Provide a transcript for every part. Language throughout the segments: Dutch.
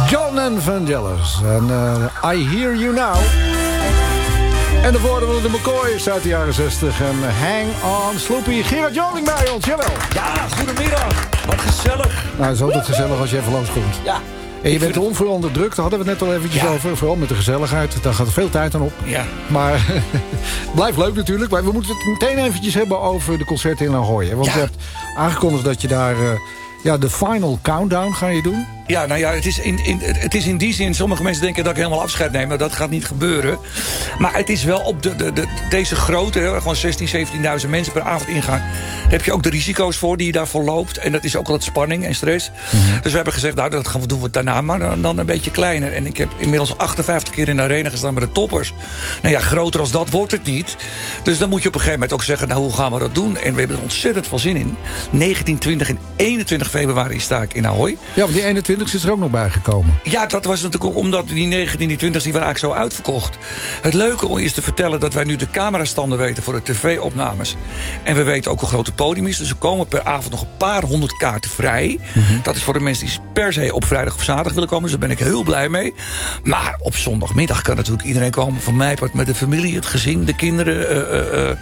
John and Vangelis. En I Hear You Now. En de woorden van de McCoys uit de jaren 60. En Hang On Sloopy. Gerard Joling bij ons, jawel. Ja, goedemiddag. Wat gezellig. Nou, het is altijd gezellig als je even langskomt. Ja. En je bent onveranderd druk, daar hadden we het net al eventjes over. Vooral met de gezelligheid, daar gaat er veel tijd aan op. Ja. Maar blijft leuk natuurlijk. Maar we moeten het meteen eventjes hebben over de concerten in Ahoy. Hè? Want je hebt aangekondigd dat je daar de final countdown ga je doen. Ja, nou ja, het is in die zin... Sommige mensen denken dat ik helemaal afscheid neem. Maar dat gaat niet gebeuren. Maar het is wel op deze grootte... gewoon 16.000, 17.000 mensen per avond ingaan... heb je ook de risico's voor die je daarvoor loopt. En dat is ook wat spanning en stress. Mm-hmm. Dus we hebben gezegd, nou, dat doen we daarna... maar dan een beetje kleiner. En ik heb inmiddels 58 keer in de arena gestaan met de toppers. Nou ja, groter als dat wordt het niet. Dus dan moet je op een gegeven moment ook zeggen... nou, hoe gaan we dat doen? En we hebben er ontzettend veel zin in. 19, 20 en 21 februari sta ik in Ahoy. Ja, want die 21 is er ook nog bijgekomen. Ja, dat was natuurlijk ook omdat die 19, die 20 die waren eigenlijk zo uitverkocht. Het leuke is te vertellen dat wij nu de camerastanden weten voor de tv-opnames. En we weten ook hoe groot het podium is. Dus er komen per avond nog een paar honderd kaarten vrij. Mm-hmm. Dat is voor de mensen die per se op vrijdag of zaterdag willen komen. Dus daar ben ik heel blij mee. Maar op zondagmiddag kan natuurlijk iedereen komen. Van mij met de familie, het gezin, de kinderen,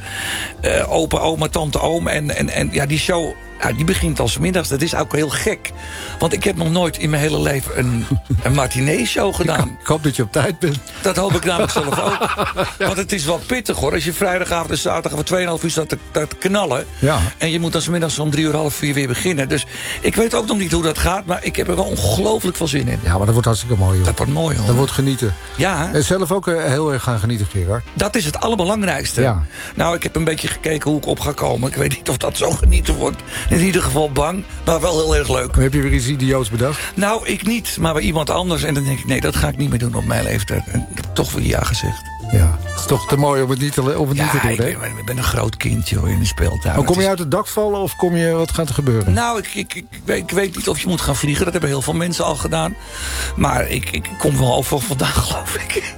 opa, oma, tante, oom. En ja, die show... Ja, die begint als middags. Dat is ook heel gek. Want ik heb nog nooit in mijn hele leven een matinee-show gedaan. Ik hoop dat je op tijd bent. Dat hoop ik namelijk zelf ook. Want het is wel pittig, hoor. Als je vrijdagavond en zaterdag voor 2,5 uur staat te knallen... Ja. En je moet dan 's middags om 3:30 weer beginnen. Dus ik weet ook nog niet hoe dat gaat... maar ik heb er wel ongelooflijk veel zin in. Ja, maar dat wordt hartstikke mooi, hoor. Dat wordt mooi, hoor. Dat wordt genieten. Ja. En zelf ook heel erg gaan genieten, Gerard. Dat is het allerbelangrijkste. Ja. Nou, ik heb een beetje gekeken hoe ik op ga komen. Ik weet niet of dat zo genieten wordt. In ieder geval bang, maar wel heel erg leuk. Maar heb je weer iets idioots bedacht? Nou, ik niet, maar bij iemand anders. En dan denk ik, nee, dat ga ik niet meer doen op mijn leeftijd. En ik heb toch weer ja gezegd. Ja, het is toch te mooi om het niet te doen, hè? Ik ben een groot kindje, hoor, in de speeltuin. Maar kom je uit het dak vallen of wat gaat er gebeuren? Nou, ik weet niet of je moet gaan vliegen. Dat hebben heel veel mensen al gedaan. Maar ik kom wel over vandaag, geloof ik.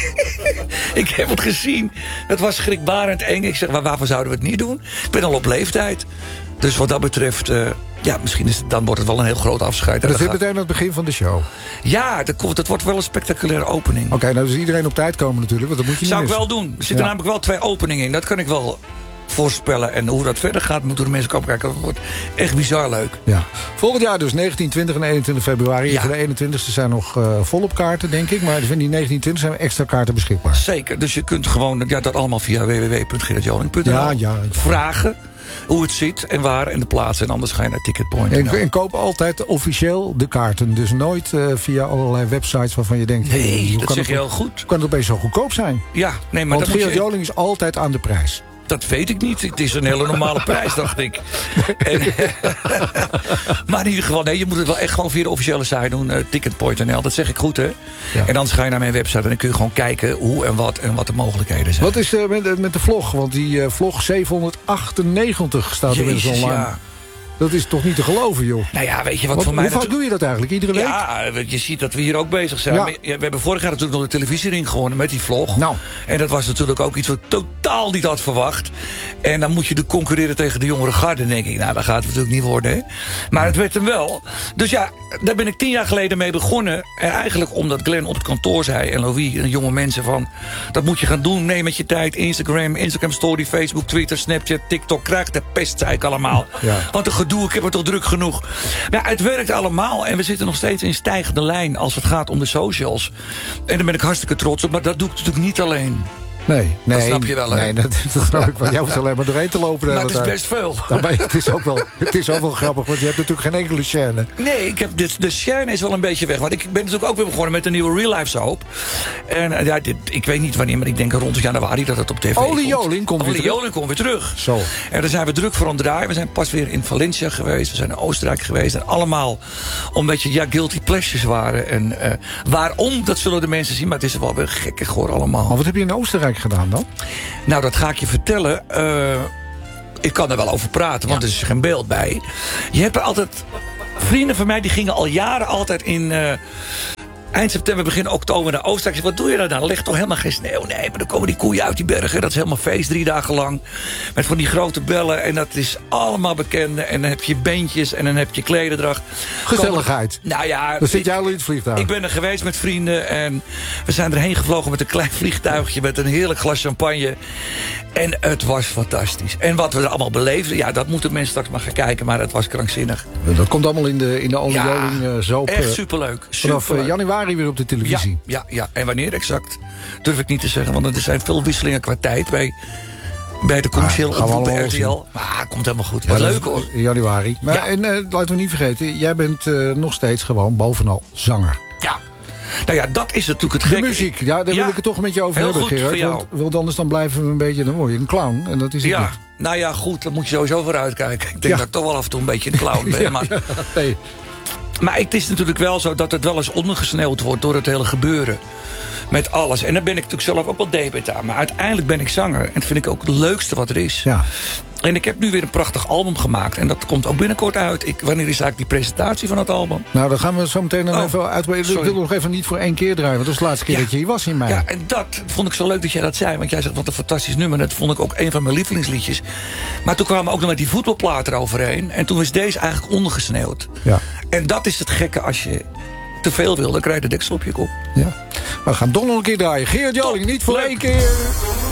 Ik heb het gezien. Het was schrikbarend eng. Ik zeg, maar waarvoor zouden we het niet doen? Ik ben al op leeftijd. Dus wat dat betreft, misschien dan wordt het wel een heel groot afscheid. Dat zit meteen aan het begin van de show. Ja, dat wordt wel een spectaculaire opening. Oké, nou dus iedereen op tijd komen natuurlijk, want dat moet je niet missen. Zou ik wel doen. Er zitten namelijk wel 2 openingen in. Dat kan ik wel voorspellen. En hoe dat verder gaat, moeten de mensen komen kijken. Dat wordt echt bizar leuk. Ja. Volgend jaar dus 19, 20 en 21 februari. Ja. Voor de 21ste zijn nog volop kaarten, denk ik. Maar van die 19, 20 zijn extra kaarten beschikbaar. Zeker. Dus je kunt gewoon dat allemaal via www.gerardjoling.nl vragen hoe het zit en waar en de plaats. En anders ga je naar Ticketpoint. En koop altijd officieel de kaarten. Dus nooit via allerlei websites waarvan je denkt... Nee, dat zeg je heel goed. Kan het opeens zo goedkoop zijn? Ja, nee, maar want Gerard Joling is altijd aan de prijs. Dat weet ik niet. Het is een hele normale prijs, dacht ik. Maar in ieder geval, nee, je moet het wel echt gewoon via de officiële site doen. Ticketpoint.nl, dat zeg ik goed, hè? Ja. En dan ga je naar mijn website en dan kun je gewoon kijken hoe en wat de mogelijkheden zijn. Wat is met de vlog? Want die vlog 798 staat er inmiddels online. Ja. Dat is toch niet te geloven, joh. Nou ja, weet je wat voor mij... Hoe vaak doe je dat eigenlijk? Iedere week? Ja, je ziet dat we hier ook bezig zijn. Ja. We hebben vorig jaar natuurlijk nog de televisiering gewonnen met die vlog. Nou. En dat was natuurlijk ook iets wat ik totaal niet had verwacht. En dan moet je de concurreren tegen de jongere garde. denk ik, nou, dat gaat het natuurlijk niet worden, hè. Maar het werd hem wel. Dus ja, daar ben ik 10 jaar geleden mee begonnen. En eigenlijk omdat Glenn op het kantoor zei... en Louis en jonge mensen van... dat moet je gaan doen, neem met je tijd. Instagram story, Facebook, Twitter, Snapchat, TikTok. Krijg de pest, zei ik allemaal. Ja. Want de gedoe, ik heb het toch druk genoeg. Maar het werkt allemaal en we zitten nog steeds in stijgende lijn... als het gaat om de socials. En daar ben ik hartstikke trots op, maar dat doe ik natuurlijk niet alleen. Nee, dat snap je wel, hè? Nee, dat snap ik wel. Jij hoeft alleen maar doorheen te lopen. Maar het is best veel. Nou, maar het is ook wel grappig, want je hebt natuurlijk geen enkele chaîne. Nee, de chaîne is wel een beetje weg. Want ik ben natuurlijk ook weer begonnen met een nieuwe Real Life soap. En ja, ik weet niet wanneer, maar ik denk rond januari dat het op tv komt. Olie Joling komt weer terug. Zo. En daar zijn we druk voor aan het draaien. We zijn pas weer in Valencia geweest. We zijn in Oostenrijk geweest. En allemaal omdat je guilty pleasures waren. En waarom, dat zullen de mensen zien. Maar het is wel weer gekkig hoor allemaal. Maar wat heb je in Oostenrijk gedaan dan? Nou, dat ga ik je vertellen. Ik kan er wel over praten, want er is geen beeld bij. Je hebt er altijd... Vrienden van mij die gingen al jaren altijd in... eind september, begin oktober naar Oostenrijk. Ik zeg, wat doe je nou? Dan ligt toch helemaal geen sneeuw? Nee, maar dan komen die koeien uit die bergen. Dat is helemaal feest 3 dagen lang. Met van die grote bellen. En dat is allemaal bekende. En dan heb je beentjes en dan heb je klederdracht. Gezelligheid. Nou ja. Dan zit jij al in het vliegtuig. Ik ben er geweest met vrienden. En we zijn erheen gevlogen met een klein vliegtuigje. Met een heerlijk glas champagne. En het was fantastisch. En wat we er allemaal beleefden. Ja, dat moeten mensen straks maar gaan kijken. Maar het was krankzinnig. Dat komt allemaal in de Olly Joling soap. Echt superleuk. Vanaf januari weer op de televisie. Ja. En wanneer exact? Durf ik niet te zeggen. Want er zijn veel wisselingen qua tijd bij de commercieel op bij RTL. Maar het komt helemaal goed. Wat leuk hoor. In januari. Maar, en laten we niet vergeten. Jij bent nog steeds gewoon bovenal zanger. Ja. Nou ja, dat is natuurlijk het gekke. De muziek, daar wil ik het toch met je over hebben, Gerard. Want anders dan blijven we een beetje, dan word je een clown. En dat is het niet. Nou ja, goed, daar moet je sowieso voor uitkijken. Ik denk dat ik toch wel af en toe een beetje een clown ben. Maar het is natuurlijk wel zo dat het wel eens ondergesneeuwd wordt door het hele gebeuren. Met alles. En daar ben ik natuurlijk zelf ook wel debet aan. Maar uiteindelijk ben ik zanger. En dat vind ik ook het leukste wat er is. Ja. En ik heb nu weer een prachtig album gemaakt. En dat komt ook binnenkort uit. Wanneer is eigenlijk die presentatie van het album? Nou, dan gaan we zo meteen dan even uitbreiden. Ik wil nog even niet voor 1 keer draaien. Want dat is de laatste keer dat je hier was in mei. Ja, en dat vond ik zo leuk dat jij dat zei. Want jij zegt, wat een fantastisch nummer. Dat vond ik ook een van mijn lievelingsliedjes. Maar toen kwamen we ook nog met die voetbalplaat eroverheen. En toen is deze eigenlijk ondergesneeuwd. Ja. En dat is het gekke als je te veel wil. Dan krijg je de deksel op je kop. Ja. Maar we gaan toch nog een keer draaien. Gerard Joling, niet voor 1 keer.